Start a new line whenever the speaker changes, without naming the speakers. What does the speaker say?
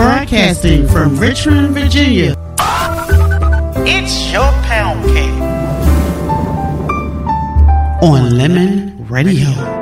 Broadcasting from Richmond, Virginia.
It's your pound cake
On Lemon Radio.